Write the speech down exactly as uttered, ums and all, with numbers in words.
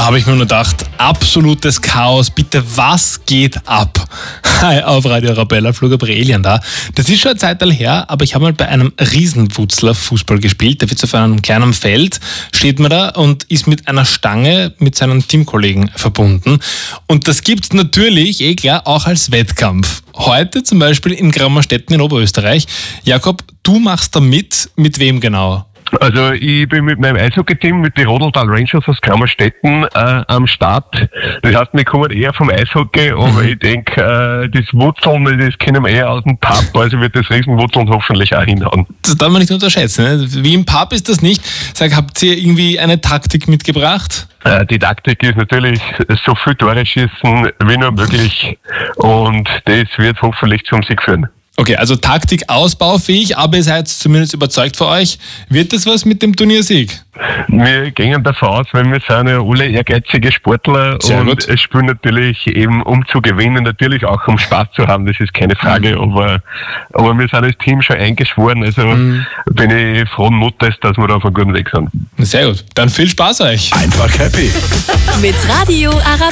Da habe ich mir nur gedacht, absolutes Chaos, bitte, was geht ab? Hi, auf Radio Arabella, Flo Gabrielian da. Das ist schon eine Zeit her, aber ich habe mal bei einem Riesenwutzler Fußball gespielt. Da wird auf einem kleinen Feld, steht man da und ist mit einer Stange mit seinen Teamkollegen verbunden. Und das gibt's natürlich, eh klar, auch als Wettkampf. Heute zum Beispiel in Grammerstetten in Oberösterreich. Jakob, du machst da mit, mit wem genau? Also ich bin mit meinem Eishockey-Team, mit den Rodeltal Rangers aus Grammerstetten äh, am Start. Das heißt, wir kommen eher vom Eishockey, aber mhm. ich denke, äh, das Wurzeln, das kennen wir eher aus dem Pub, also wird das Riesenwurzeln hoffentlich auch hinhauen. Das darf man nicht unterschätzen, ne? Wie im Pub ist das nicht. Sag, habt ihr irgendwie eine Taktik mitgebracht? Äh, die Taktik ist natürlich so viel Tore schießen wie nur möglich und das wird hoffentlich zum Sieg führen. Okay, also Taktik ausbaufähig, aber ihr seid zumindest überzeugt für euch. Wird das was mit dem Turniersieg? Wir gehen davon aus, weil wir sind ja alle ehrgeizige Sportler. Sehr und gut. Es spielen natürlich eben, um zu gewinnen, natürlich auch um Spaß zu haben, das ist keine Frage, mhm. aber, aber wir sind als Team schon eingeschworen, also mhm. bin ich frohen Mutes, dass wir da auf einem guten Weg sind. Sehr gut, dann viel Spaß euch. Einfach happy. Mit Radio Arabella.